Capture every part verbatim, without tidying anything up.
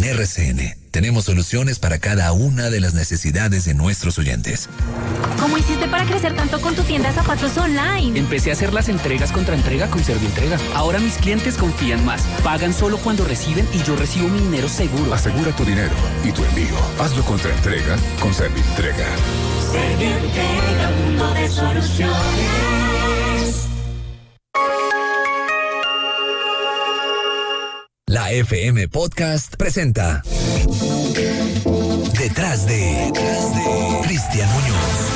R C N tenemos soluciones para cada una de las necesidades de nuestros oyentes. ¿Cómo hiciste para crecer tanto con tu tienda de zapatos online? Empecé a hacer las entregas contra entrega con Servientrega. Ahora mis clientes confían más. Pagan solo cuando reciben y yo recibo mi dinero seguro. Asegura tu dinero y tu envío. Hazlo contra entrega con Servientrega. Servientrega, mundo de soluciones. La F M Podcast presenta Detrás de, Detrás de Cristian Muñoz.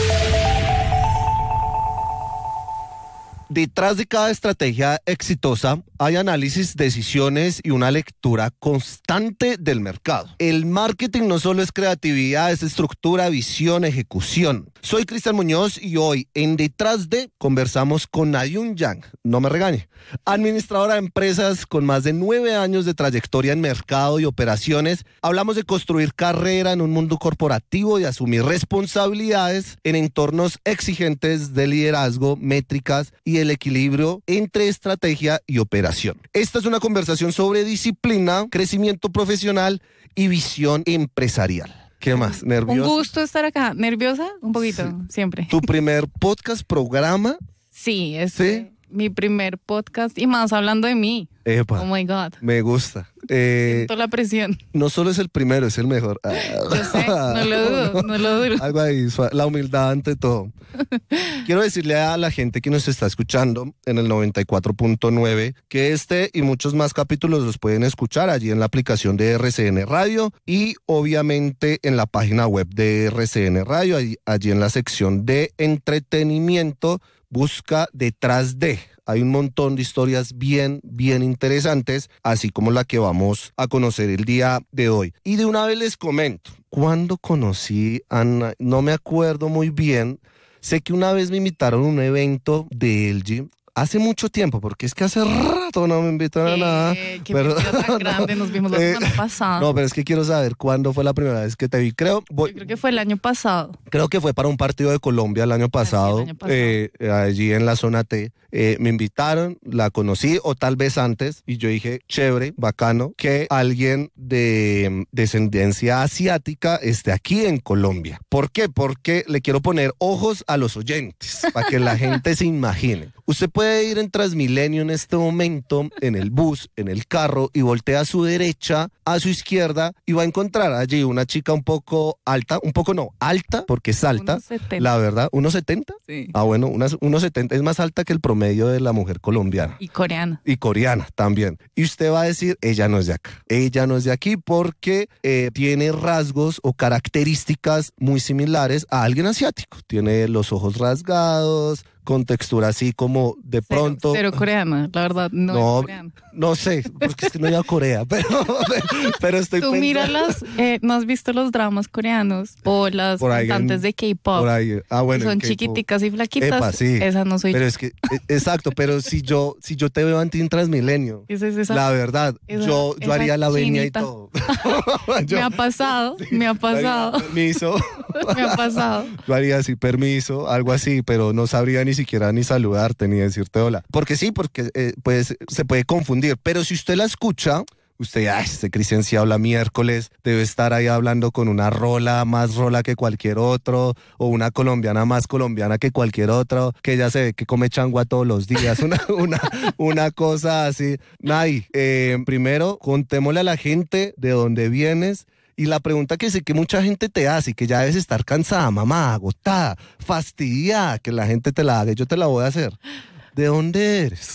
Detrás de cada estrategia exitosa hay análisis, decisiones y una lectura constante del mercado. El marketing no solo es creatividad, es estructura, visión, ejecución. Soy Cristian Muñoz y hoy en Detrás de conversamos con Nayun Yang, no me regañe, administradora de empresas con más de nueve años de trayectoria en mercado y operaciones. Hablamos de construir carrera en un mundo corporativo y asumir responsabilidades en entornos exigentes de liderazgo, métricas y el equilibrio entre estrategia y operación. Esta es una conversación sobre disciplina, crecimiento profesional y visión empresarial. ¿Qué más? ¿Nerviosa? Un gusto estar acá. ¿Nerviosa? Un poquito, sí. Siempre. ¿Tu primer podcast, programa? Sí, es ¿Sí? mi primer podcast y más hablando de mí. Epa, oh my God. Me gusta. Eh, Siento la presión. No solo es el primero, es el mejor. Yo sé, no lo dudo, no lo dudo. Algo ahí, la humildad ante todo. Quiero decirle a la gente que nos está escuchando en el noventa y cuatro punto nueve que este y muchos más capítulos los pueden escuchar allí en la aplicación de R C N Radio y obviamente en la página web de R C N Radio, allí, allí en la sección de entretenimiento, busca Detrás de. Hay un montón de historias bien, bien interesantes, así como la que vamos a conocer el día de hoy. Y de una vez les comento, ¿cuándo conocí a Ana? No me acuerdo muy bien. Sé que una vez me invitaron a un evento de L G. Hace mucho tiempo, porque es que hace rato no me invitan a nada. Eh, qué pero, tan grande, nos vimos la eh, semana pasada. No, pero es que quiero saber cuándo fue la primera vez que te vi. Creo, voy, Yo creo que fue el año pasado. Creo que fue para un partido de Colombia el año pasado, ah, sí, el año pasado. Eh, allí en la zona T. Eh, me invitaron, la conocí, o tal vez antes, y yo dije, chévere, bacano, que alguien de descendencia asiática esté aquí en Colombia. ¿Por qué? Porque le quiero poner ojos a los oyentes, para que la gente se imagine. Usted puede ir en Transmilenio en este momento, en el bus, en el carro, y voltea a su derecha, a su izquierda, y va a encontrar allí una chica un poco alta, un poco no, alta, porque es alta, uno setenta. La verdad, ¿uno setenta? Sí. Ah, bueno, uno setenta es más alta que el promedio de la mujer colombiana. Y coreana. Y coreana también. Y usted va a decir, ella no es de acá. Ella no es de aquí porque eh, tiene rasgos o características muy similares a alguien asiático. Tiene los ojos rasgados, con textura así como de cero, pronto. Cero coreana, la verdad, no, no es coreana. No sé, porque es que no he ido a Corea, pero, pero estoy Tú pensando. mira las, eh, ¿no has visto los dramas coreanos? O las cantantes de K-pop. Por ahí, ah, bueno. Son K-pop. chiquiticas y flaquitas. Epa, sí. Esa no soy pero yo. es que, exacto, pero si yo, si yo te veo en ti en Transmilenio, Esa es esa, la verdad, esa, yo, yo haría la venia chinita. y todo. yo, me ha pasado, me ha pasado. Permiso. me ha pasado. Yo haría así, permiso, algo así, pero no sabría ni siquiera ni saludarte ni decirte hola. Porque sí, porque eh, pues, se puede confundir. Pero si usted la escucha, usted, ay, este Cristian sí habla miércoles, debe estar ahí hablando con una rola más rola que cualquier otro, o una colombiana más colombiana que cualquier otro, que ya se ve que come changua todos los días, una, una, una cosa así. Nay, eh, primero, contémosle a la gente de dónde vienes. Y la pregunta que sé que mucha gente te hace y que ya debes estar cansada, mamá, agotada, fastidiada, que la gente te la haga, yo te la voy a hacer. ¿De dónde eres?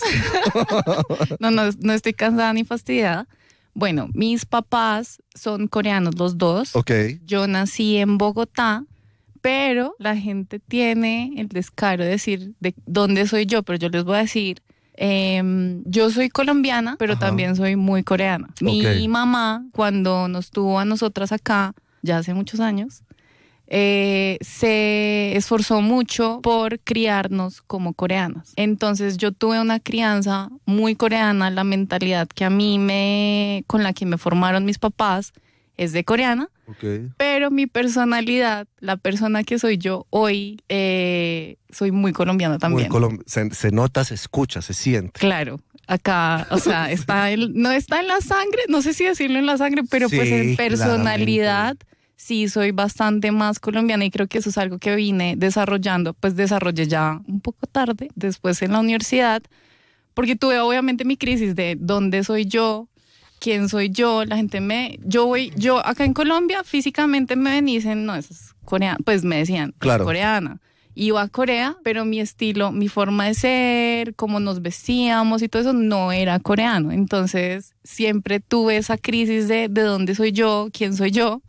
no, no, no estoy cansada ni fastidiada. Bueno, mis papás son coreanos los dos. Ok. Yo nací en Bogotá, pero la gente tiene el descaro de decir de dónde soy yo, pero yo les voy a decir... Eh, yo soy colombiana, pero Ajá. también soy muy coreana. Mi Okay. mamá, cuando nos tuvo a nosotras acá, ya hace muchos años, eh, se esforzó mucho por criarnos como coreanas. Entonces yo tuve una crianza muy coreana, la mentalidad que a mí me, con la que me formaron mis papás es de coreana. Okay. Pero mi personalidad, la persona que soy yo hoy, eh, soy muy colombiana también. Muy colom- se, se nota, se escucha, se siente. Claro. Acá, o sea, está en- no está en la sangre, no sé si decirlo en la sangre, pero pues Sí, en personalidad claramente. sí soy bastante más colombiana y creo que eso es algo que vine desarrollando, pues desarrollé ya un poco tarde, después en la universidad, porque tuve obviamente mi crisis de dónde soy yo, quién soy yo, la gente me, yo voy, yo acá en Colombia físicamente me ven y dicen, no, esa es coreana, pues me decían, Claro. es coreana. Iba a Corea, pero mi estilo, mi forma de ser, cómo nos vestíamos y todo eso no era coreano. Entonces siempre tuve esa crisis de de dónde soy yo, quién soy yo.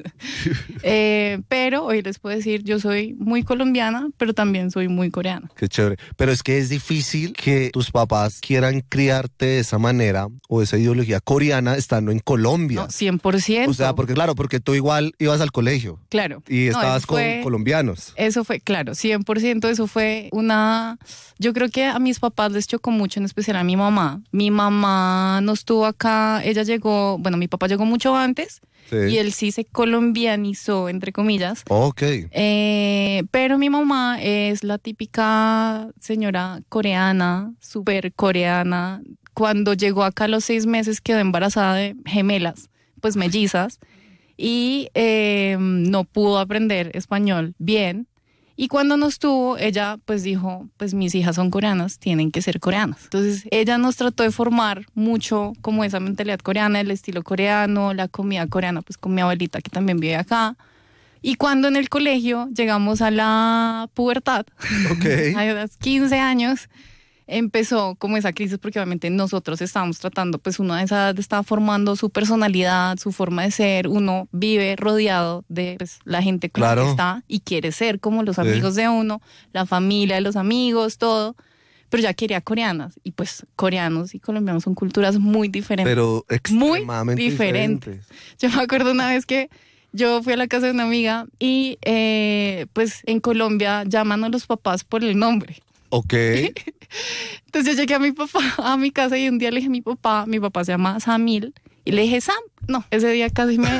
Eh, pero hoy les puedo decir, yo soy muy colombiana, pero también soy muy coreana. Qué chévere. Pero es que es difícil que tus papás quieran criarte de esa manera o esa ideología coreana estando en Colombia. No, cien por ciento. O sea, porque claro, porque tú igual ibas al colegio claro. y No, estabas eso con fue- colombianos. Eso fue, claro, cien por ciento, eso fue una... Yo creo que a mis papás les chocó mucho, en especial a mi mamá. Mi mamá no estuvo acá, ella llegó, bueno, mi papá llegó mucho antes Sí. y él sí se colombianizó, entre comillas. Ok. Eh, pero mi mamá es la típica señora coreana, súper coreana. Cuando llegó acá a los seis meses quedó embarazada de gemelas, pues mellizas, y eh, no pudo aprender español bien. Y cuando nos tuvo, ella pues dijo, pues mis hijas son coreanas, tienen que ser coreanas. Entonces ella nos trató de formar mucho como esa mentalidad coreana, el estilo coreano, la comida coreana, pues con mi abuelita que también vive acá. Y cuando en el colegio llegamos a la pubertad, Ok. a los quince años, empezó como esa crisis porque obviamente nosotros estábamos tratando, pues uno a esa edad estaba formando su personalidad, su forma de ser, uno vive rodeado de pues, la gente con la Claro. que está y quiere ser como los Sí. amigos de uno, la familia de los amigos, todo, pero ya quería coreanas y pues coreanos y colombianos son culturas muy diferentes. Pero Muy extremadamente diferentes. diferentes. Yo me acuerdo una vez que yo fui a la casa de una amiga y eh, pues en Colombia llaman a los papás por el nombre. Ok. Entonces yo llegué a mi papá, a mi casa y un día le dije a mi papá, mi papá se llama Samil, y le dije, Sam, no, ese día casi me,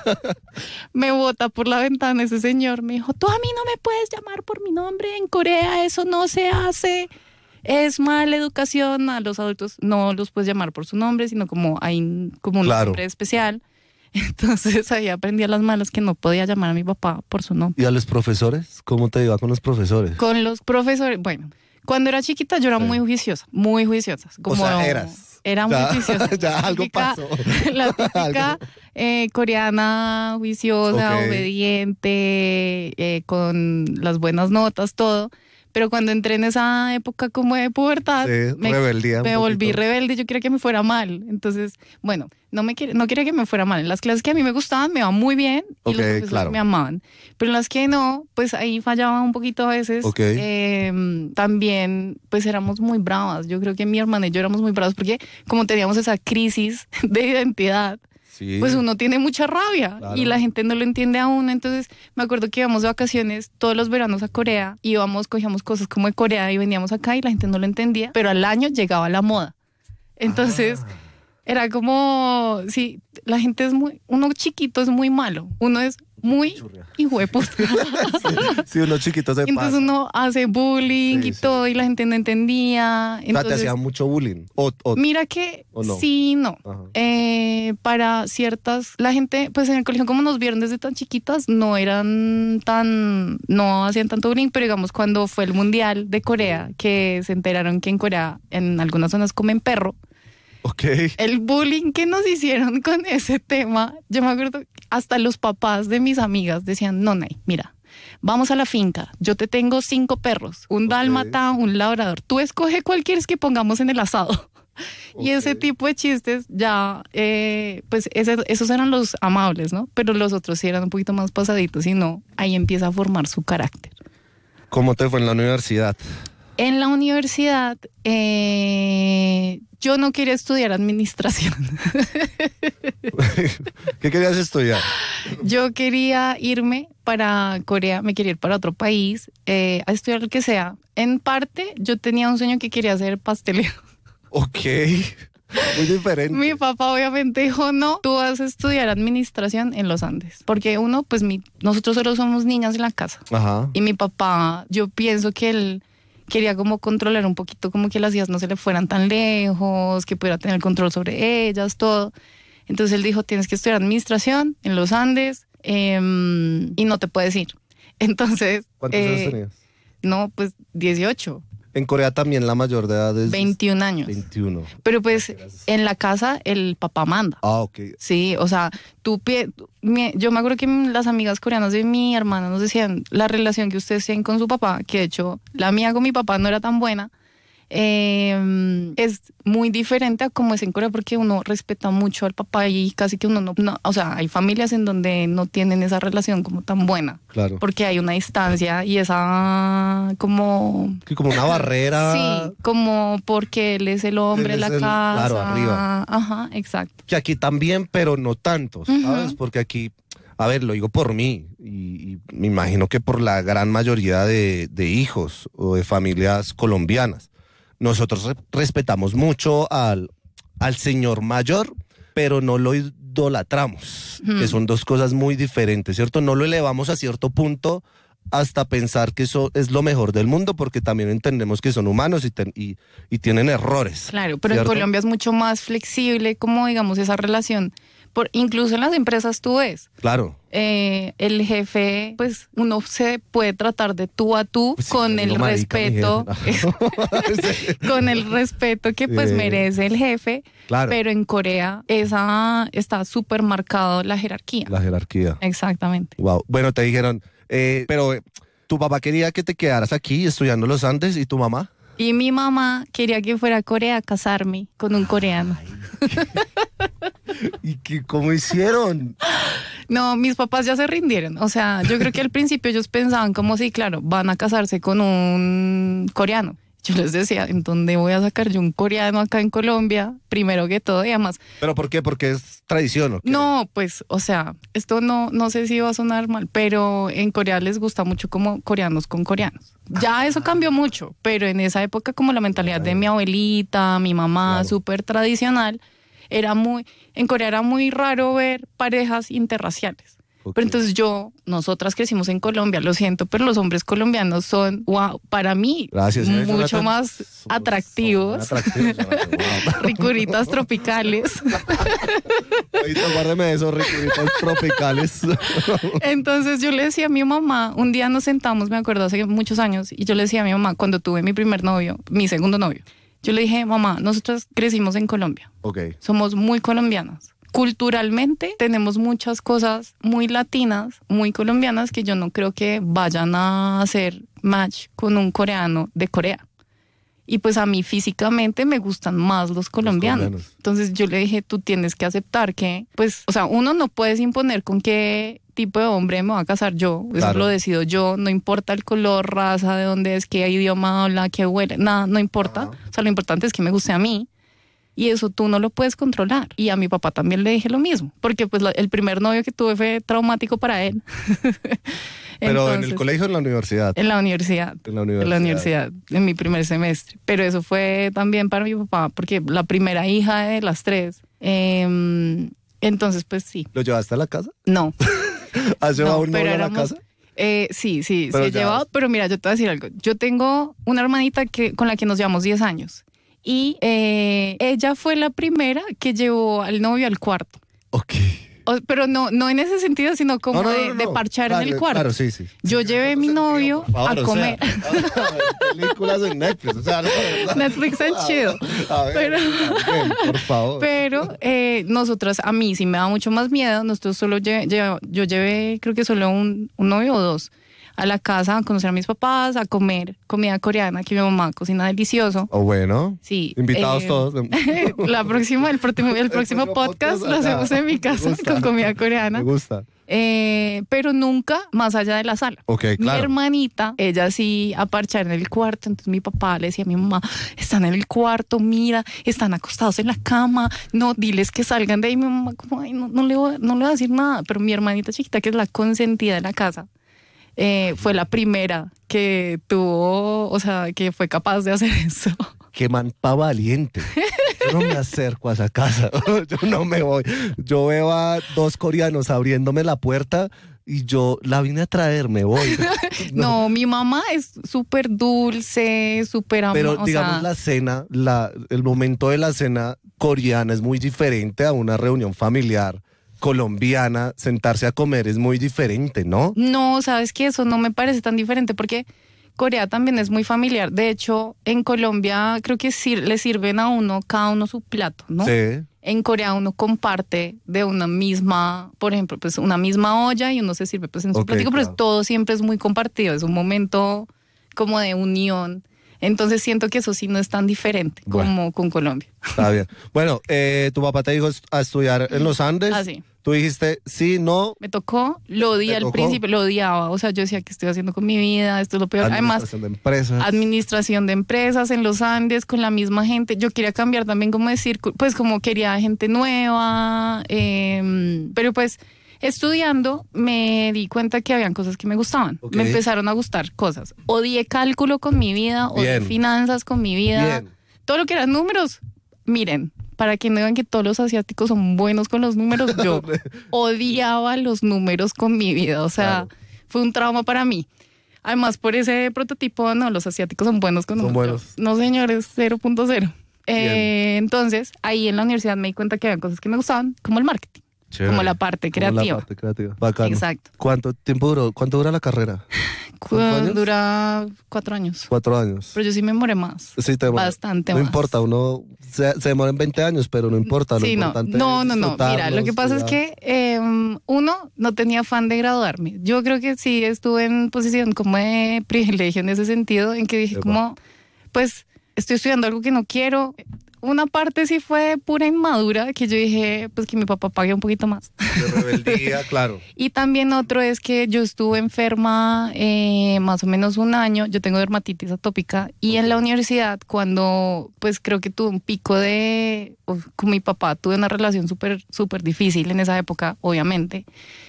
me bota por la ventana ese señor, me dijo, tú a mí no me puedes llamar por mi nombre, en Corea eso no se hace, es mala educación, a los adultos no los puedes llamar por su nombre, sino como hay como un Claro. nombre especial. Entonces ahí aprendí a las malas que no podía llamar a mi papá por su nombre. ¿Y a los profesores? ¿Cómo te iba con los profesores? Con los profesores, bueno, cuando era chiquita yo era Sí. muy juiciosa, muy juiciosa. Como o sea, eras. Era muy Ya- juiciosa. ya La algo típica- pasó. La típica Algo. eh, coreana, juiciosa, Ok. obediente, eh, con las buenas notas, todo. Pero cuando entré en esa época como de pubertad, Sí, me, rebeldía un me volví poquito. rebelde, yo quería que me fuera mal. Entonces, bueno, no me quería, no quería que me fuera mal. En las clases que a mí me gustaban me iba muy bien y Ok, los profesores claro. me amaban. Pero en las que no, pues ahí fallaba un poquito a veces. Ok. Eh, también, pues éramos muy bravas. Yo creo que mi hermana y yo éramos muy bravas porque como teníamos esa crisis de identidad, Sí. pues uno tiene mucha rabia Claro. y la gente no lo entiende a uno. Entonces me acuerdo que íbamos de vacaciones todos los veranos a Corea, íbamos, cogíamos cosas como de Corea y veníamos acá y la gente no lo entendía, pero al año llegaba la moda. Entonces Ah. era como, sí, la gente es muy, uno chiquito es muy malo, uno es muy hijo de puta. Sí, unos chiquitos se Entonces pasa. uno hace bullying Sí, y sí. todo y la gente no entendía. O sea, te Entonces, hacían mucho bullying. O, o- mira que ¿O no? sí, no. Ajá. Eh, para ciertas, la gente, pues en el colegio como nos vieron desde tan chiquitas, no eran tan, no hacían tanto bullying, pero digamos cuando fue el mundial de Corea, que se enteraron que en Corea en algunas zonas comen perro, Ok. el bullying que nos hicieron con ese tema, yo me acuerdo, hasta los papás de mis amigas decían, no, Nay, mira, vamos a la finca, yo te tengo cinco perros, un dálmata, un labrador, tú escoge cuál quieres que pongamos en el asado. Y ese Ok. tipo de chistes ya, eh, pues ese- esos eran los amables, ¿no? Pero los otros sí eran un poquito más pasaditos y no, ahí empieza a formar su carácter. ¿Cómo te fue en la universidad? En la universidad, eh, yo no quería estudiar administración. ¿Qué querías estudiar? Yo quería irme para Corea, me quería ir para otro país, eh, a estudiar lo que sea. En parte, yo tenía un sueño que quería ser pastelero. Ok. Muy diferente. Mi papá obviamente dijo, no, tú vas a estudiar administración en los Andes. Porque uno, pues mi, nosotros solo somos niñas en la casa. Ajá. Y mi papá, yo pienso que él quería como controlar un poquito, como que las hijas no se le fueran tan lejos, que pudiera tener control sobre ellas, todo. Entonces él dijo, tienes que estudiar administración en los Andes eh, y no te puedes ir. Entonces... ¿Cuántos eh, años tenías? No, pues dieciocho. En Corea también la mayor de edad es... veintiún años. veintiuno. Pero pues en la casa el papá manda. Ah, ok. Sí, o sea, tú... pie- mi- Yo me acuerdo que las amigas coreanas de mi hermana nos decían la relación que ustedes tienen con su papá, que de hecho la mía con mi papá no era tan buena, eh, es muy diferente a como es en Corea porque uno respeta mucho al papá y casi que uno no, no... O sea, hay familias en donde no tienen esa relación como tan buena. Claro. Porque hay una distancia y esa como... Que como una barrera... Sí, como porque él es el hombre Él de es la el- casa. claro, arriba. Ajá, exacto. Que aquí también, pero no tanto, ¿sabes? Ujú. Porque aquí, a ver, lo digo por mí, y, y me imagino que por la gran mayoría de, de hijos o de familias colombianas. Nosotros re- respetamos mucho al, al señor mayor, pero no lo idolatramos, Ujú. que son dos cosas muy diferentes, ¿cierto? No lo elevamos a cierto punto hasta pensar que eso es lo mejor del mundo, porque también entendemos que son humanos y, ten- y, y tienen errores. Claro, pero ¿cierto? en Colombia es mucho más flexible, como digamos, esa relación. Por, incluso en las empresas tú ves, Claro. eh, el jefe, pues uno se puede tratar de tú a tú Pues sí, con yo el digo, marica, mi respeto, jefe. con el respeto que pues Eh, merece el jefe, Claro. pero en Corea esa está súper marcado la jerarquía. La jerarquía. Exactamente. Wow. Bueno, te dijeron, eh, pero eh, tu papá quería que te quedaras aquí estudiando los Andes, ¿y tu mamá? Y mi mamá quería que fuera a Corea a casarme con un coreano. ¿Y qué, cómo hicieron? No, mis papás ya se rindieron. O sea, yo creo que al principio ellos pensaban como sí, claro, van a casarse con un coreano. Yo les decía, ¿en dónde voy a sacar yo un coreano acá en Colombia? Primero que todo, y además, ¿Pero por qué? ¿Porque es tradición o qué? no, pues, o sea, esto no, no sé si va a sonar mal, pero en Corea les gusta mucho como coreanos con coreanos. Ya eso cambió mucho, pero en esa época como la mentalidad de mi abuelita, mi mamá, Claro. súper tradicional, era muy, en Corea era muy raro ver parejas interraciales. Ok. Pero entonces yo, nosotras crecimos en Colombia, lo siento, pero los hombres colombianos son, wow, para mí, Gracias, ¿eh, mucho Jonathan? más Somos- atractivos, somos atractivos, Jonathan, wow. ricuritas tropicales. Ahorita guárdeme de esos ricuritos tropicales. Entonces yo le decía a mi mamá, un día nos sentamos, me acuerdo, hace muchos años, y yo le decía a mi mamá, cuando tuve mi primer novio, mi segundo novio, yo le dije, mamá, nosotros crecimos en Colombia, Ok. somos muy colombianas. Culturalmente tenemos muchas cosas muy latinas, muy colombianas, que yo no creo que vayan a hacer match con un coreano de Corea. Y pues a mí físicamente me gustan más los colombianos. colombianos. Entonces yo le dije, tú tienes que aceptar que, pues, o sea, uno no puedes imponer con qué tipo de hombre me voy a casar yo. Eso Claro. lo decido yo, no importa el color, raza, de dónde es, qué idioma habla, qué huele, nada, no importa. Ajá. O sea, lo importante es que me guste a mí. Y eso tú no lo puedes controlar. Y a mi papá también le dije lo mismo, porque pues la- el primer novio que tuve fue traumático para él. Pero en el Entonces, colegio o en la universidad. En la universidad. En la En universidad. la universidad, en mi primer semestre. Pero eso fue también para mi papá, porque la primera hija de las tres. eh, entonces, pues sí. ¿Lo llevaste a la casa? No. ¿Has llevado No, un pero novio a la éramos- casa? Eh, sí, sí, Pero sí he ya- llevado, pero mira, yo te voy a decir algo. Yo tengo una hermanita que, con la que nos llevamos diez años y eh, ella fue la primera que llevó al novio al cuarto. Ok. O- pero no, no en ese sentido, sino como No, no, de, no, de no. parchar Claro, en el cuarto. Claro, sí, sí. Yo llevé a mi novio Por favor, a o sea, comer. películas en Netflix, o sea, no, no. Netflix and chill. A ver, Pero- también, por favor. Pero eh, nosotras, a mí sí me da mucho más miedo. Nosotros solo lle- lle- yo llevé, creo que solo un, un novio o dos a la casa a conocer a mis papás, a comer comida coreana que mi mamá cocina delicioso. O bueno, Sí. invitados eh, todos. La próxima, el, próximo, el próximo próximo podcast podcast, lo ajá. hacemos en mi Me casa gusta. con comida Me coreana. gusta. Eh, pero nunca más allá de la sala. Ok, Mi claro. hermanita, ella sí a parchar en el cuarto, entonces mi papá le decía a mi mamá, están en el cuarto, mira, están acostados en la cama, no, diles que salgan de ahí. Mi mamá como, ay, no, no, le voy, no le voy a decir nada, pero mi hermanita chiquita, que es la consentida de la casa, eh, fue la primera que tuvo, o sea, que fue capaz de hacer eso. Qué man pa' valiente. Yo no me acerco a esa casa. Yo no me voy. Yo veo a dos coreanos abriéndome la puerta y yo la vine a traer, me voy. No, mi mamá es súper dulce, súper amorosa. Pero digamos sea, la cena, la, el momento de la cena coreana es muy diferente a una reunión familiar colombiana. Sentarse a comer es muy diferente, ¿no? No, sabes que eso no me parece tan diferente porque Corea también es muy familiar. De hecho, en Colombia creo que sí le sirven a uno, cada uno su plato, ¿no? Sí. En Corea uno comparte de una misma, por ejemplo, pues una misma olla y uno se sirve pues en su Ok, platico, pero claro. todo siempre es muy compartido, es un momento como de unión. Entonces siento que eso sí no es tan diferente Bueno. como con Colombia. Está bien. Bueno, eh, tu papá te dijo est- a estudiar en los Andes. Ah, sí. Tú dijiste, sí, no. Me tocó, lo odié ¿Te al tocó? principio, lo odiaba. O sea, yo decía, ¿qué estoy haciendo con mi vida? Esto es lo peor. Además, Administración de empresas. administración de empresas en los Andes con la misma gente. Yo quería cambiar también como decir, pues como quería gente nueva, eh, pero pues estudiando me di cuenta que habían cosas que me gustaban. Ok. Me empezaron a gustar cosas. Odié cálculo con mi vida, odié Bien. finanzas con mi vida. Bien. Todo lo que eran números, miren, para que no digan que todos los asiáticos son buenos con los números, yo odiaba los números con mi vida. O sea, Claro. fue un trauma para mí. Además, por ese prototipo, no, los asiáticos son buenos con Son números. buenos. No, señores, cero punto cero. Eh, Bien. entonces, ahí en la universidad me di cuenta que había cosas que me gustaban, como el marketing, Chévere. como la parte Como creativa. La parte creativa. Bacano. Exacto. ¿Cuánto tiempo duró? ¿Cuánto dura la carrera? Cu- ¿Cinco años? Dura cuatro años. Cuatro años. Pero yo sí me demoré más. Sí, te demora. Bastante No más. importa, uno se, se demora en veinte años, pero no importa. Lo Sí, no, importante no, es no, no. Mira, lo que disfrutarlos, pasa es cuidar. que eh, uno no tenía afán de graduarme. Yo creo que sí estuve en posición como de privilegio en ese sentido, en que dije Epa. como, pues estoy estudiando algo que no quiero. Una parte sí fue pura inmadura, que yo dije, pues que mi papá pague un poquito más. De rebeldía, claro. Y también otro es que yo estuve enferma eh, más o menos un año, yo tengo dermatitis atópica y en la universidad cuando pues creo que tuve un pico de, uf, con mi papá tuve una relación súper súper difícil en esa época, obviamente.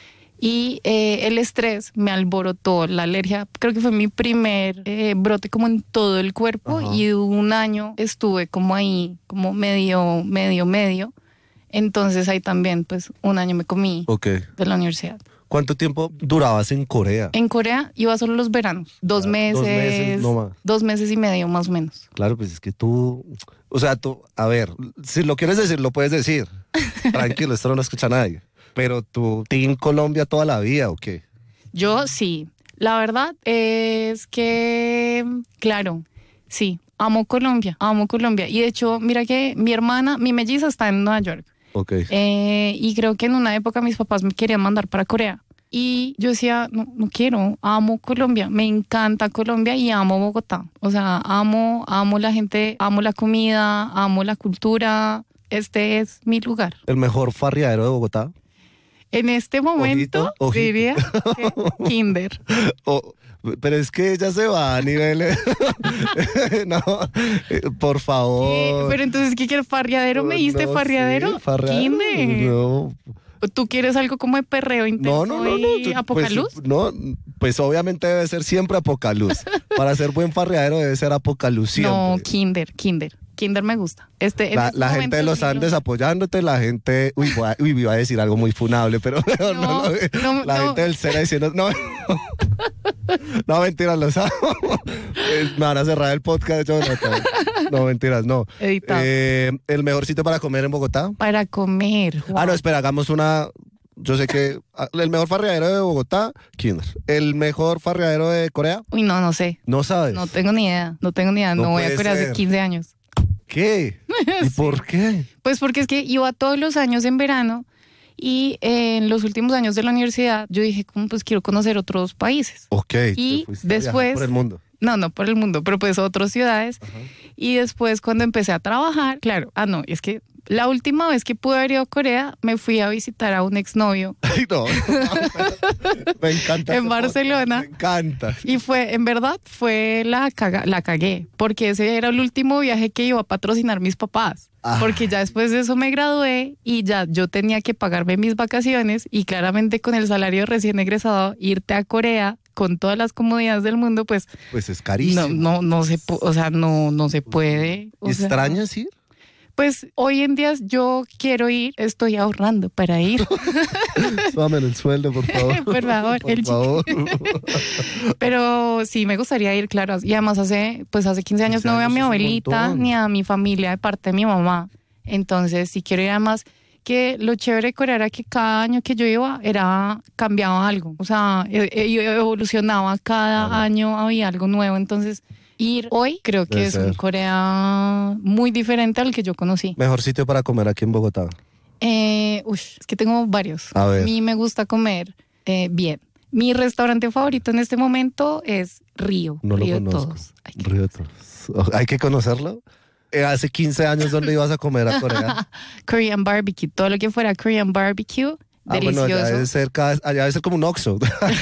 Y eh, el estrés me alborotó, la alergia, creo que fue mi primer eh, brote como en todo el cuerpo. Ajá. Y un año estuve como ahí, como medio, medio, medio. Entonces ahí también, pues un año me comí Ok. de la universidad. ¿Cuánto tiempo durabas en Corea? En Corea iba solo los veranos, dos Ah, meses, dos meses, no más. dos meses y medio más o menos. Claro, pues es que tú, o sea, tú, a ver, si lo quieres decir, lo puedes decir. Tranquilo, esto no lo escucha nadie. Pero tú, ¿Team Colombia toda la vida o qué? Yo sí, la verdad es que, claro, sí, amo Colombia, amo Colombia. Y de hecho, mira que mi hermana, mi melliza está en Nueva York. Ok. Eh, y creo que en una época mis papás me querían mandar para Corea. Y yo decía, no, no quiero, amo Colombia, me encanta Colombia y amo Bogotá. O sea, amo, amo la gente, amo la comida, amo la cultura. Este es mi lugar. ¿El mejor farriadero de Bogotá? En este momento Ojito, ojito. diría que Kinder. Oh, pero es que ella se va a niveles. No, eh, por favor. ¿Qué? Pero entonces, ¿qué quieres? ¿Farriadero? ¿Me diste No, farriadero? sí, farriadero. Kinder. No. ¿Tú quieres algo como de perreo intenso No, no, no, no. y Pues, apocaluz? no, pues obviamente debe ser siempre apocaluz. Para ser buen farriadero debe ser apocaluz siempre. No, Kinder, Kinder. Kinder me gusta. Este, en La, este la gente momento de los sí lo- Andes apoyándote, la gente, uy, voy a, uy, iba a decir algo muy funable, pero mejor no, No, lo- no, la no. gente del Sena diciendo, no, no, mentiras, los amo. Eh, me van a cerrar el podcast, yo, no, no, mentiras, no. Editado. Eh, ¿El mejor sitio para comer en Bogotá? Para comer. Ah, no, wow. espera, hagamos una, yo sé que, ah, el mejor farreadero de Bogotá, Kinder. ¿El mejor farreadero de Corea? Uy, no, no sé. No sabes. No tengo ni idea. No tengo ni idea. No No, voy a puede Corea hace ser. quince años. ¿Qué? ¿Y por qué? Pues porque es que iba todos los años en verano y eh, en los últimos años de la universidad yo dije, como pues quiero conocer otros países. Ok. Y te fuiste a viajar después- por el mundo. No, no por el mundo, pero pues otras ciudades. Y después cuando empecé a trabajar, claro, ah, no, es que la última vez que pude haber ido a Corea, me fui a visitar a un exnovio. Ay, no. Me encanta. En este Barcelona. podcast, Me encanta. Y fue, en verdad, fue la, caga, la cagué, porque ese era el último viaje que iba a patrocinar mis papás. Ah. Porque ya después de eso me gradué y ya yo tenía que pagarme mis vacaciones y claramente con el salario recién egresado, irte a Corea con todas las comodidades del mundo, pues Pues es carísimo. no, no, no se, pu- o sea, no, no se puede. O ¿Y sea, extrañas ir? Pues hoy en día yo quiero ir, estoy ahorrando para ir. Súbame el sueldo, por favor. Por favor, por el favor. Pero sí me gustaría ir, claro. Y además hace, pues hace quince años no veo a mi abuelita ni a mi familia de parte de mi mamá. Entonces sí quiero ir. Además que lo chévere de Corea era que cada año que yo iba era cambiaba algo. O sea, e- e- evolucionaba cada Claro. año, había algo nuevo. Entonces ir hoy creo que Debe es un ser. Corea muy diferente al que yo conocí. Mejor sitio para comer aquí en Bogotá. Eh, ush, es que tengo varios. A ver. mí me gusta comer eh, bien. Mi restaurante favorito en este momento es Río. No lo Río de conozco. Todos. Ay, qué- Río de Todos. ¿Hay que conocerlo? Eh, hace quince años, ¿dónde ibas a comer a Corea? Korean barbecue, todo lo que fuera Korean barbecue, Ah, bueno, allá delicioso. debe ser, cada, allá debe ser como un Oxxo.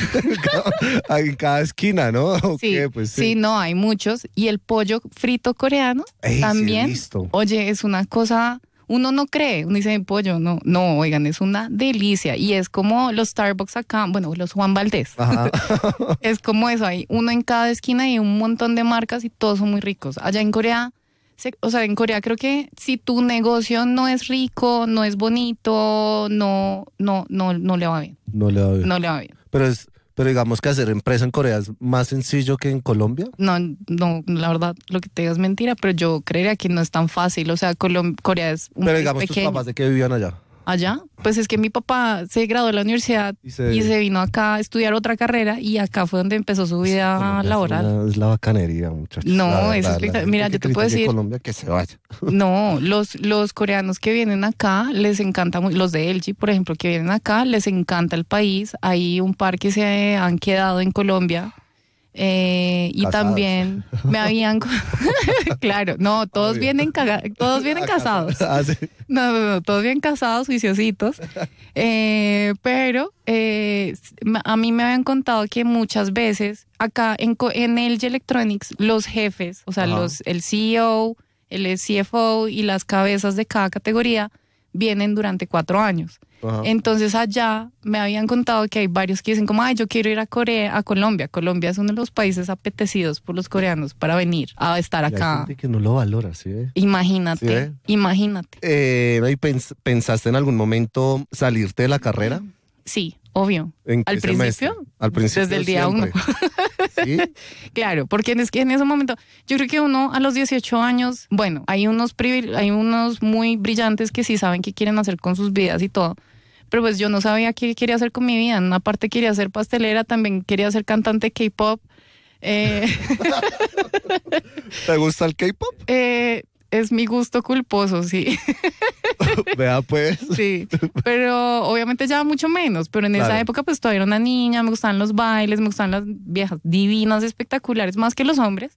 En cada esquina, ¿no? ¿O Sí, qué? Pues sí, no, hay muchos. Y el pollo frito coreano Ey, sí he también. visto. Oye, es una cosa, uno no cree, uno dice pollo, no, no, oigan, es una delicia. Y es como los Starbucks acá, bueno, los Juan Valdez. Ajá. Es como eso, hay uno en cada esquina y un montón de marcas y todos son muy ricos. Allá en Corea, se- o sea, en Corea creo que si tu negocio no es rico, no es bonito, no, no, no, no le va bien. No le va bien. No le va bien. Pero, es, pero digamos que hacer empresa en Corea es más sencillo que en Colombia. No, no, la verdad, lo que te digo es mentira, pero yo creería que no es tan fácil. O sea, Colom- Corea es un Pero país digamos, tus pequeño. papás de que vivían allá. Allá, pues es que mi papá se graduó de la universidad Y se- y se vino acá a estudiar otra carrera y acá fue donde empezó su vida Colombia es laboral. una- Es la bacanería, muchachos. No, La es verdad, espectacular. la gente Mira, que yo te puedo critique decir- Colombia que se vaya. No, los, los coreanos que vienen acá les encanta, mu- los de L G, por ejemplo, que vienen acá, les encanta el país. Hay un par que se han quedado en Colombia. eh, y Casados. también me habían co- claro, no, todos Obvio. vienen caga- todos vienen casados. Ah, sí. No, no, no, todos bien casados, juiciositos. Eh, pero eh, m- a mí me habían contado que muchas veces acá en, co- en L G Electronics, los jefes, o sea, Ajá. los, el C E O, el C F O y las cabezas de cada categoría vienen durante cuatro años. Ajá. Entonces allá me habían contado que hay varios que dicen como, ay, yo quiero ir a Corea, a Colombia. Colombia es uno de los países apetecidos por los coreanos para venir a estar Y hay acá. gente que no lo valora, ¿sí? ve? Imagínate, ¿Sí, eh? imagínate. Eh, ¿y pens- ¿Pensaste en algún momento salirte de la carrera? Sí, obvio. ¿En qué ¿Al semestre? principio? Al principio Desde el día siempre. ¿Sí? Claro, porque es que en ese momento, yo creo que uno a los dieciocho años, bueno, hay unos privil- hay unos muy brillantes que sí saben qué quieren hacer con sus vidas y todo, pero pues yo no sabía qué quería hacer con mi vida. En una parte quería ser pastelera, también quería ser cantante K-pop. Eh, ¿Te gusta el K-pop? eh, es mi gusto culposo, sí. Vea, pues. Sí, pero obviamente ya mucho menos, pero en esa Claro. época pues todavía era una niña, me gustaban los bailes, me gustaban las viejas divinas, espectaculares, más que los hombres.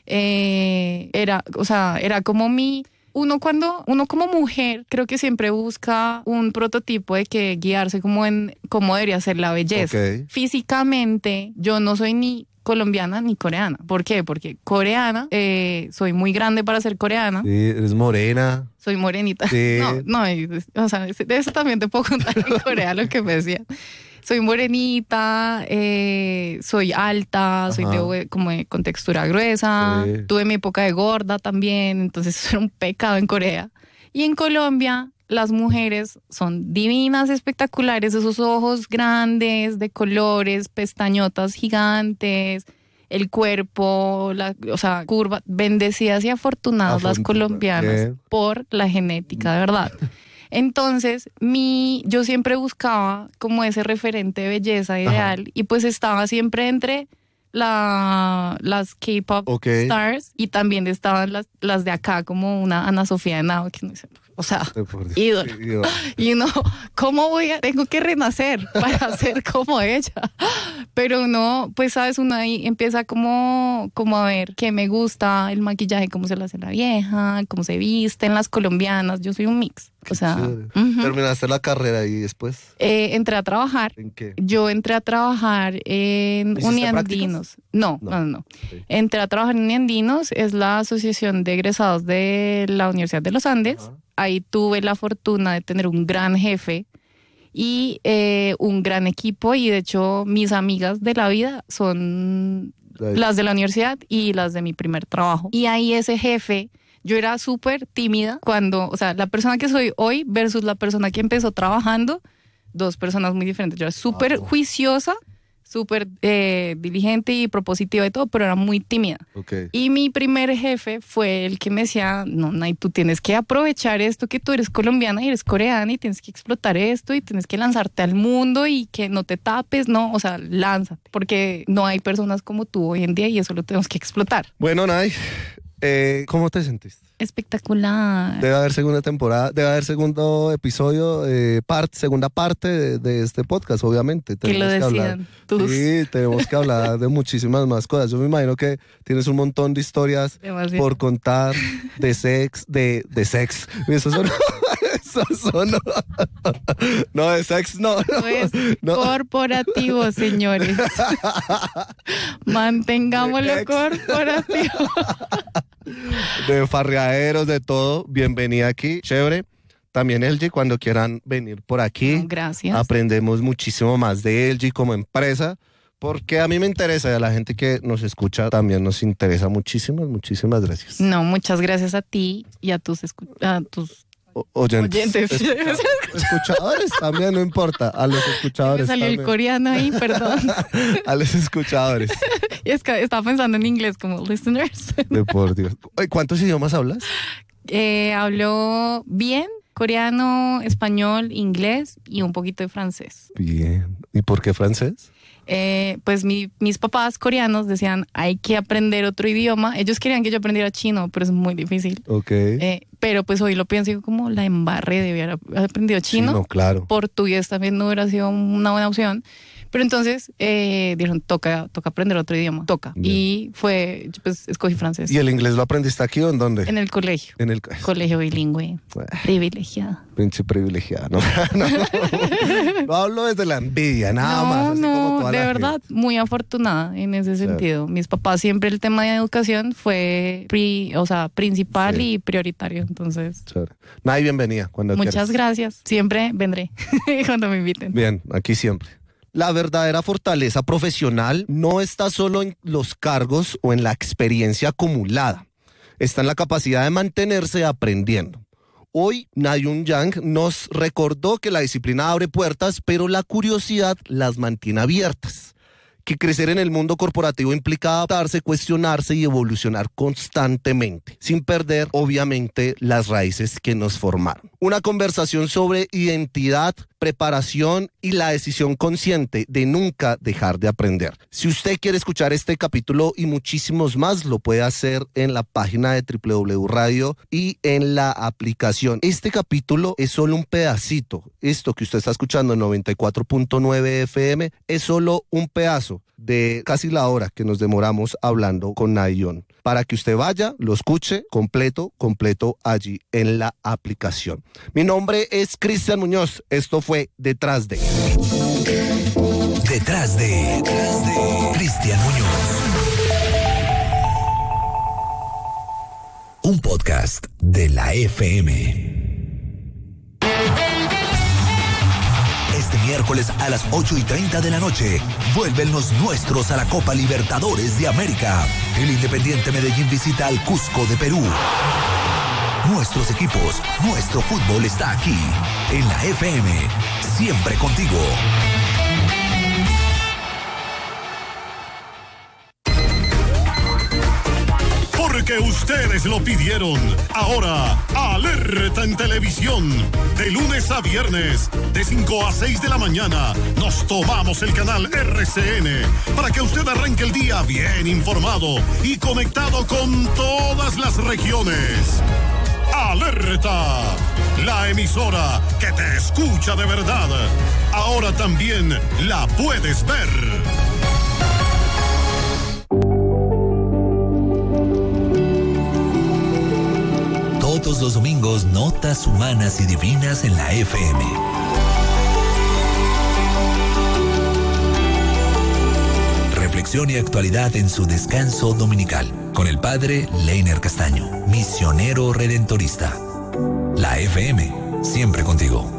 Eh, era, o sea, era como mi... Uno cuando, uno como mujer creo que siempre busca un prototipo de que guiarse como en cómo debería ser la belleza. Ok. Físicamente yo no soy ni colombiana ni coreana. ¿Por qué? Porque coreana, eh, soy muy grande para ser coreana. Sí, eres morena. Soy morenita. Sí. No, no, y- o sea, de eso también te puedo contar en Corea lo que me decían. Soy morenita, eh, soy alta, soy Ajá. de, hue- como de- con textura gruesa. Sí. Tuve mi época de gorda también, entonces eso era un pecado en Corea. Y en Colombia, las mujeres son divinas, espectaculares, esos ojos grandes, de colores, pestañotas gigantes, el cuerpo, la, o sea, curva, bendecidas y afortunadas las Afortuna- colombianas bien. por la genética, de verdad. Entonces, mi, yo siempre buscaba como ese referente de belleza ideal y pues estaba siempre entre la, las K-pop Ok. stars y también estaban las, las de acá como una Ana Sofía de Nao, que no sé, o sea, Eh, por Dios. ídolo. Ídolo. Y no, ¿cómo voy a, tengo que renacer para ser como ella? Pero no, pues sabes, uno ahí empieza como, como a ver qué me gusta, el maquillaje, cómo se lo hace la vieja, cómo se visten las colombianas, yo soy un mix. O sea, Chévere. ujú. Terminaste la carrera y después, Eh, entré a trabajar. ¿en qué? Yo entré a trabajar en ¿Hiciste Uniandinos. No, No. no, no, no. Ok. Entré a trabajar en Uniandinos, es la asociación de egresados de la Universidad de los Andes. Ajá. Ahí tuve la fortuna de tener un gran jefe y eh, un gran equipo, y de hecho mis amigas de la vida son Ahí. las de la universidad y las de mi primer trabajo. Y ahí ese jefe Yo era súper tímida cuando, o sea, la persona que soy hoy versus la persona que empezó trabajando, dos personas muy diferentes. Yo era súper wow. juiciosa, súper eh, diligente y propositiva y todo, pero era muy tímida. Okay. Y mi primer jefe fue el que me decía, no, Nay, tú tienes que aprovechar esto que tú eres colombiana y eres coreana y tienes que explotar esto y tienes que lanzarte al mundo y que no te tapes, no, o sea, lánzate, porque no hay personas como tú hoy en día y eso lo tenemos que explotar. Bueno, Nay, eh, ¿cómo te sentiste? Espectacular. Debe haber segunda temporada, debe haber segundo episodio, eh, part, segunda parte de, de este podcast, obviamente. Que lo decían tus. Sí, tenemos que hablar de muchísimas más cosas. Yo me imagino que tienes un montón de historias Demasiado. por contar, de sex, de, de sex. Eso sonó, eso sonó. No, de sex no. No es no. corporativo, señores. Mantengámoslo corporativo. De farreaderos, de todo. Bienvenida aquí, chévere. También L G, cuando quieran venir por aquí. No, gracias. Aprendemos muchísimo más de L G como empresa, porque a mí me interesa y a la gente que nos escucha también nos interesa muchísimo. Muchísimas gracias. No, muchas gracias a ti y a tus, escu- a tus o- oyentes. oyentes. Escucha- escuchadores también, no importa. A los escuchadores. Me salió también. el coreano ahí, perdón. A los escuchadores. Y es que estaba pensando en inglés como listeners. De por Dios. ¿Cuántos idiomas hablas? Eh, hablo bien coreano, español, inglés y un poquito de francés. Bien. ¿Y por qué francés? Eh, pues mi, mis papás coreanos decían, hay que aprender otro idioma. Ellos querían que yo aprendiera chino, pero es muy difícil. Ok. Eh, pero pues hoy lo pienso y digo, como la embarré de haber aprendido chino. Chino, claro. Portugués también no hubiera sido una buena opción. Pero entonces eh, dijeron, toca, toca aprender otro idioma, toca. Bien. Y fue, pues escogí francés. ¿Y el inglés lo aprendiste aquí o en dónde? En el colegio. En el Colegio bilingüe. Privilegiado. Pinche privilegiada, ¿no? no, no hablo desde la envidia, nada no, más. Así no, como toda de la verdad, gente. muy afortunada en ese Claro. sentido. Mis papás siempre el tema de educación fue, pri, o sea, principal Sí. y prioritario. Entonces, Chévere. Nay, bienvenida cuando muchas quieras. gracias. Siempre vendré cuando me inviten. Bien, aquí siempre. La verdadera fortaleza profesional no está solo en los cargos o en la experiencia acumulada. Está en la capacidad de mantenerse aprendiendo. Hoy, Nayun Yang nos recordó que la disciplina abre puertas, pero la curiosidad las mantiene abiertas. Que crecer en el mundo corporativo implica adaptarse, cuestionarse y evolucionar constantemente, sin perder, obviamente, las raíces que nos formaron. Una conversación sobre identidad, preparación y la decisión consciente de nunca dejar de aprender. Si usted quiere escuchar este capítulo y muchísimos más, lo puede hacer en la página de doble u doble u doble u punto radio y en la aplicación. Este capítulo es solo un pedacito. Esto que usted está escuchando en noventa y cuatro punto nueve F M es solo un pedazo de casi la hora que nos demoramos hablando con Nayun, para que usted vaya, lo escuche completo, completo allí en la aplicación. Mi nombre es Cristian Muñoz, esto fue Detrás de. Detrás de, detrás de Cristian Muñoz. Un podcast de la F M. Este miércoles a las ocho y treinta de la noche, vuelven los nuestros a la Copa Libertadores de América. El Independiente Medellín visita al Cusco de Perú. Nuestros equipos, nuestro fútbol está aquí, en la F M, siempre contigo. Porque ustedes lo pidieron. Ahora, Alerta en Televisión. De lunes a viernes, de cinco a seis de la mañana, nos tomamos el canal R C N para que usted arranque el día bien informado y conectado con todas las regiones. Alerta, la emisora que te escucha de verdad. Ahora también la puedes ver. Todos los domingos, notas humanas y divinas en la F M. Reflexión y actualidad en su descanso dominical, con el padre Leiner Castaño, misionero redentorista. La F M, siempre contigo.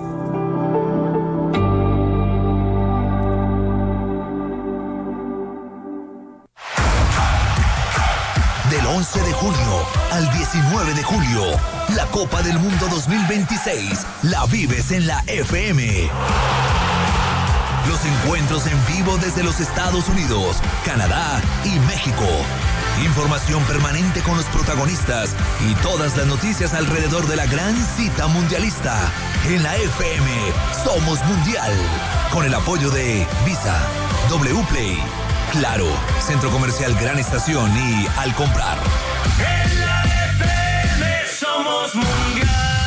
Del once de junio al diecinueve de junio. La Copa del Mundo dos mil veintiséis la vives en la F M. Los encuentros en vivo desde los Estados Unidos, Canadá y México. Información permanente con los protagonistas y todas las noticias alrededor de la gran cita mundialista. En la F M somos mundial. Con el apoyo de Visa, W Play, Claro, Centro Comercial Gran Estación y Al Comprar. En la F M somos mundial.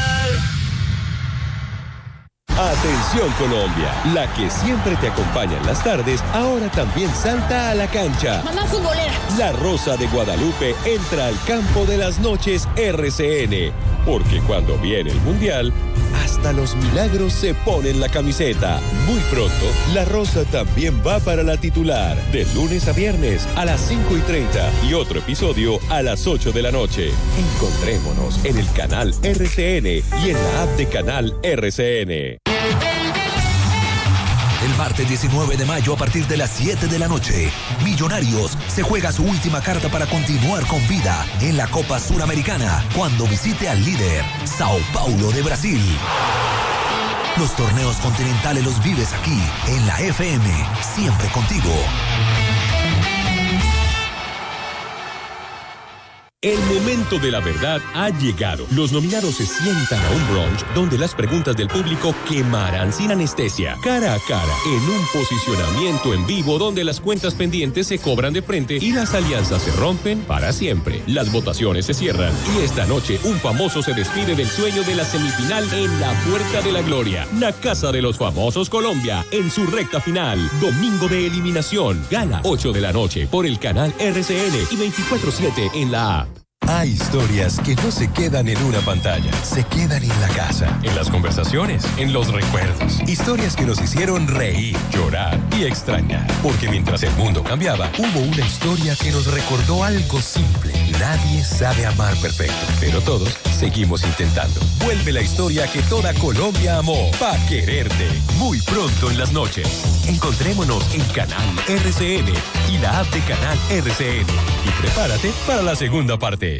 Atención Colombia, la que siempre te acompaña en las tardes, ahora también salta a la cancha. Mamá futbolera. La Rosa de Guadalupe entra al campo de las noches R C N, porque cuando viene el Mundial, hasta los milagros se ponen la camiseta. Muy pronto, La Rosa también va para la titular, de lunes a viernes a las cinco y treinta y otro episodio a las ocho de la noche. Encontrémonos en el canal R C N y en la app de canal R C N. El martes diecinueve de mayo a partir de las siete de la noche, Millonarios se juega su última carta para continuar con vida en la Copa Suramericana cuando visite al líder, Sao Paulo de Brasil. Los torneos continentales los vives aquí, en la F M, siempre contigo. El momento de la verdad ha llegado. Los nominados se sientan a un brunch donde las preguntas del público quemarán sin anestesia, cara a cara, en un posicionamiento en vivo donde las cuentas pendientes se cobran de frente y las alianzas se rompen para siempre. Las votaciones se cierran y esta noche un famoso se despide del sueño de la semifinal en la Puerta de la Gloria. La Casa de los Famosos Colombia en su recta final. Domingo de eliminación. Gala ocho de la noche por el canal R C N y veinticuatro siete en la app. Hay historias que no se quedan en una pantalla, se quedan en la casa, en las conversaciones, en los recuerdos. Historias que nos hicieron reír, llorar y extrañar. Porque mientras el mundo cambiaba, hubo una historia que nos recordó algo simple. Nadie sabe amar perfecto, pero todos seguimos intentando. Vuelve la historia que toda Colombia amó, Pa' Quererte. Muy pronto en las noches. Encontrémonos en Canal R C N y la app de Canal R C N. Y prepárate para la segunda parte.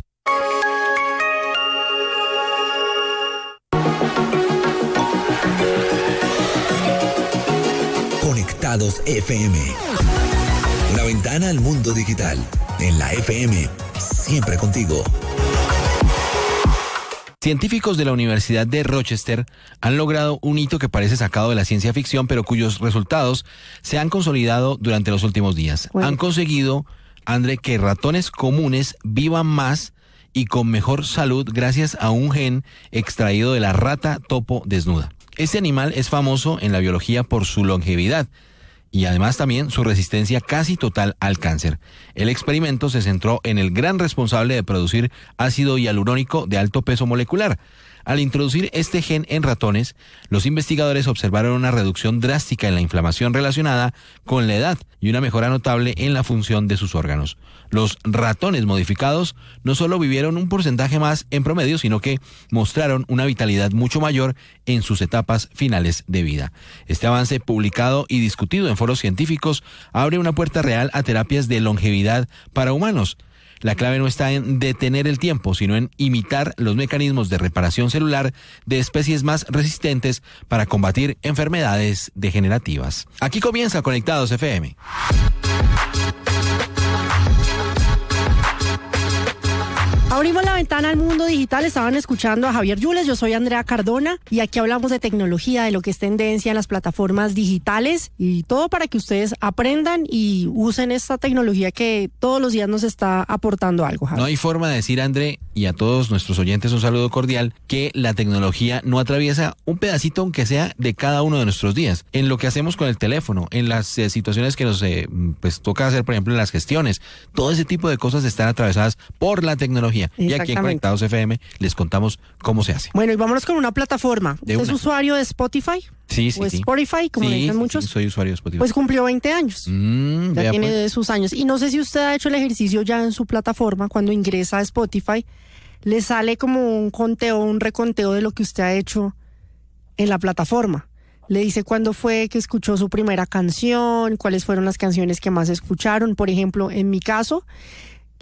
Conectados F M. Una ventana al mundo digital. En la F M, siempre contigo. Científicos de la Universidad de Rochester han logrado un hito que parece sacado de la ciencia ficción, pero cuyos resultados se han consolidado durante los últimos días. Bueno. Han conseguido, André, que ratones comunes vivan más y con mejor salud gracias a un gen extraído de la rata topo desnuda. Este animal es famoso en la biología por su longevidad y además también su resistencia casi total al cáncer. El experimento se centró en el gran responsable de producir ácido hialurónico de alto peso molecular. Al introducir este gen en ratones, los investigadores observaron una reducción drástica en la inflamación relacionada con la edad y una mejora notable en la función de sus órganos. Los ratones modificados no solo vivieron un porcentaje más en promedio, sino que mostraron una vitalidad mucho mayor en sus etapas finales de vida. Este avance, publicado y discutido en foros científicos, abre una puerta real a terapias de longevidad para humanos. La clave no está en detener el tiempo, sino en imitar los mecanismos de reparación celular de especies más resistentes para combatir enfermedades degenerativas. Aquí comienza Conectados F M. Abrimos la ventana al mundo digital. Estaban escuchando a Javier Yules, yo soy Andrea Cardona y aquí hablamos de tecnología, de lo que es tendencia en las plataformas digitales y todo para que ustedes aprendan y usen esta tecnología que todos los días nos está aportando algo, Javier. No hay forma de decir, André, y a todos nuestros oyentes un saludo cordial, que la tecnología no atraviesa un pedacito, aunque sea de cada uno de nuestros días, en lo que hacemos con el teléfono, en las eh, situaciones que nos eh, pues toca hacer, por ejemplo, en las gestiones. Todo ese tipo de cosas están atravesadas por la tecnología. Y aquí en Conectados F M les contamos cómo se hace. Bueno, y vámonos con una plataforma. ¿Usted es usuario de Spotify? Sí, sí, o sí. Spotify, como sí, le dicen sí, muchos. Sí, soy usuario de Spotify. Pues cumplió veinte años. Mm, ya tiene pues. sus años. Y no sé si usted ha hecho el ejercicio ya en su plataforma. Cuando ingresa a Spotify, le sale como un conteo, un reconteo de lo que usted ha hecho en la plataforma. Le dice cuándo fue que escuchó su primera canción, cuáles fueron las canciones que más escucharon. Por ejemplo, en mi caso,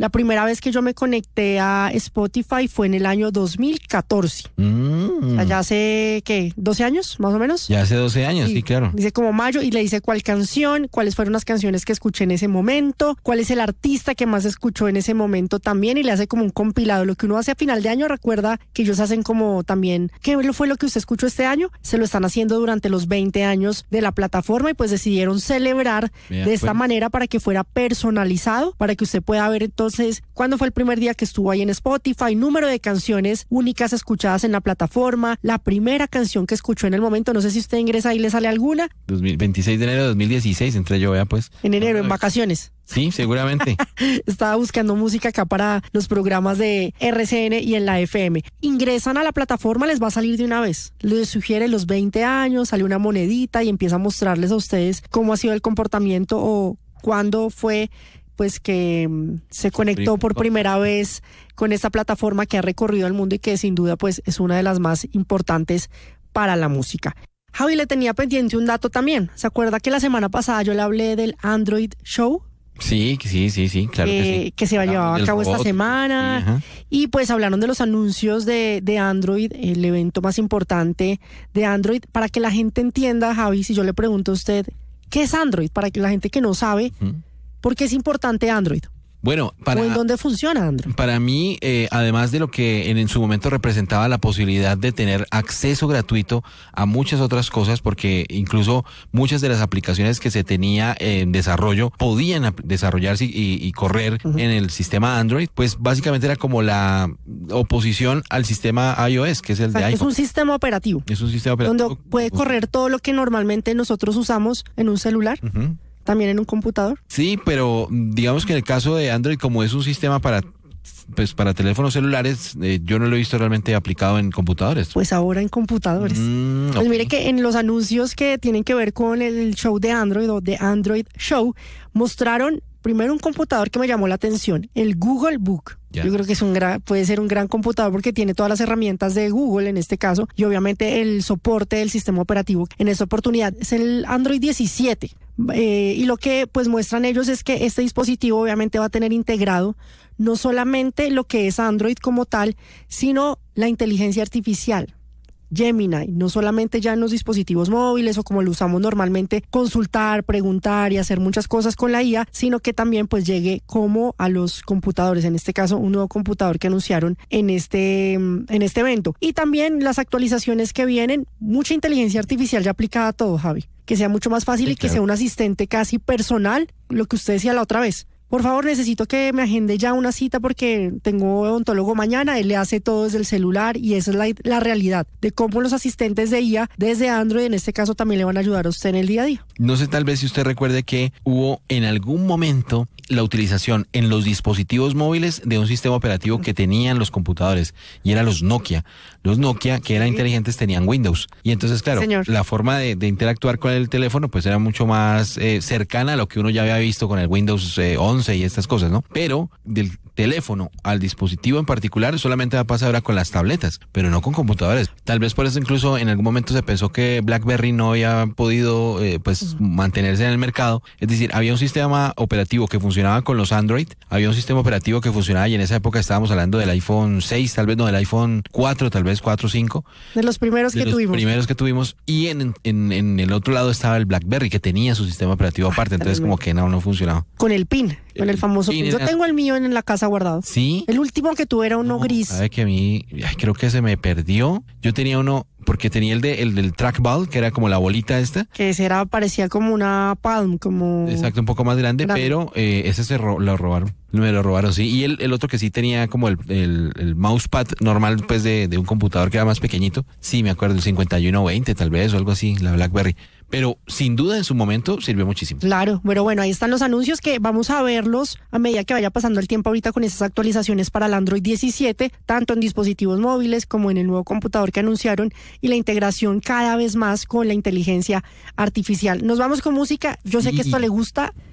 La primera vez que yo me conecté a Spotify fue en el año dos mil catorce. Mm. O sea, ya hace, ¿qué? ¿doce años, más o menos? Ya hace doce años, sí, sí claro. Dice como mayo y le dice cuál canción, cuáles fueron las canciones que escuché en ese momento, cuál es el artista que más escuchó en ese momento también, y le hace como un compilado. Lo que uno hace a final de año, recuerda que ellos hacen como también, ¿qué fue lo que usted escuchó este año? Se lo están haciendo durante los veinte años de la plataforma y pues decidieron celebrar Bien, de esta pues. manera para que fuera personalizado, para que usted pueda ver entonces cuándo fue el primer día que estuvo ahí en Spotify, número de canciones únicas escuchadas en la plataforma, la primera canción que escuchó en el momento. No sé si usted ingresa ahí y le sale alguna. veintiséis de enero de dos mil dieciséis, entré yo, vea pues. En enero, en vacaciones. Sí, seguramente. Estaba buscando música acá para los programas de R C N y en la F M. Ingresan a la plataforma, les va a salir de una vez. Les sugiere los veinte años, sale una monedita y empieza a mostrarles a ustedes cómo ha sido el comportamiento o cuándo fue pues que um, se conectó por primera vez con esta plataforma que ha recorrido el mundo y que sin duda pues es una de las más importantes para la música. Javi, le tenía pendiente un dato también. ¿Se acuerda que la semana pasada yo le hablé del Android Show? Sí, sí, sí, sí, claro eh, que sí. Que se va a llevar a cabo robot. esta semana. Sí, y pues hablaron de los anuncios de, de Android, el evento más importante de Android. Para que la gente entienda, Javi, si yo le pregunto a usted, ¿qué es Android? Para que la gente que no sabe, uh-huh. ¿por qué es importante Android? Bueno, para, ¿o en dónde funciona Android? Para mí, eh, además de lo que en, en su momento representaba la posibilidad de tener acceso gratuito a muchas otras cosas, porque incluso muchas de las aplicaciones que se tenía en desarrollo podían desarrollarse y, y correr uh-huh. en el sistema Android, pues básicamente era como la oposición al sistema iOS, que es el o sea, de iPhone. Es un sistema operativo. Es un sistema operativo. Donde puede correr todo lo que normalmente nosotros usamos en un celular. Uh-huh. ¿También en un computador? Sí, pero digamos que en el caso de Android, como es un sistema para pues para teléfonos celulares, eh, yo no lo he visto realmente aplicado en computadores. Pues ahora en computadores. Mm, okay. Pues mire que en los anuncios que tienen que ver con el show de Android o de Android Show, mostraron primero un computador que me llamó la atención, el Google Book. Ya. Yo creo que es un gran, puede ser un gran computador porque tiene todas las herramientas de Google en este caso y obviamente el soporte del sistema operativo en esta oportunidad es el Android diecisiete. Eh, y lo que pues muestran ellos es que este dispositivo obviamente va a tener integrado no solamente lo que es Android como tal, sino la inteligencia artificial. Gemini, no solamente ya en los dispositivos móviles o como lo usamos normalmente, consultar, preguntar y hacer muchas cosas con la I A, sino que también pues llegue como a los computadores, en este caso un nuevo computador que anunciaron en este, en este evento. Y también las actualizaciones que vienen, mucha inteligencia artificial ya aplicada a todo, Javi, que sea mucho más fácil sí, y que claro. sea un asistente casi personal, lo que usted decía la otra vez. Por favor, necesito que me agende ya una cita porque tengo odontólogo mañana, él le hace todo desde el celular y esa es la, la realidad de cómo los asistentes de I A desde Android en este caso también le van a ayudar a usted en el día a día. No sé, tal vez si usted recuerde que hubo en algún momento la utilización en los dispositivos móviles de un sistema operativo que tenían los computadores y eran los Nokia. Los Nokia que eran sí. inteligentes tenían Windows y entonces claro, Señor. la forma de, de interactuar con el teléfono pues era mucho más eh, cercana a lo que uno ya había visto con el Windows eh, once y estas cosas, ¿no? Pero del teléfono al dispositivo en particular solamente va a pasar ahora con las tabletas, pero no con computadores. Tal vez por eso incluso en algún momento se pensó que BlackBerry no había podido eh, pues uh-huh. mantenerse en el mercado. Es decir, había un sistema operativo que funcionaba con los Android, había un sistema operativo que funcionaba y en esa época estábamos hablando del iPhone seis, tal vez no, del iPhone cuatro, tal vez cuatro o cinco. De los primeros de que los tuvimos. primeros que tuvimos y en, en, en el otro lado estaba el BlackBerry que tenía su sistema operativo ah, aparte, entonces como que no, no funcionaba. Con el PIN. Con el famoso PIN. Yo tengo el mío en la casa guardado. Sí. El último que tuve era uno no, gris. Sabe que a mí, ay, creo que se me perdió. Yo tenía uno, porque tenía el de el del trackball, que era como la bolita esta. Que ese era, parecía como una Palm, como... Exacto, un poco más grande, grande. pero eh, ese se ro lo robaron. Me lo robaron, sí. Y el, el otro que sí tenía como el, el, el mousepad normal, pues, de, de un computador que era más pequeñito. Sí, me acuerdo, el cincuenta y uno veinte tal vez, o algo así, la BlackBerry. Pero sin duda en su momento sirvió muchísimo. Claro, pero bueno, ahí están los anuncios que vamos a verlos a medida que vaya pasando el tiempo ahorita con esas actualizaciones para el Android diecisiete, tanto en dispositivos móviles como en el nuevo computador que anunciaron y la integración cada vez más con la inteligencia artificial. Nos vamos con música, yo sé sí. que esto le gusta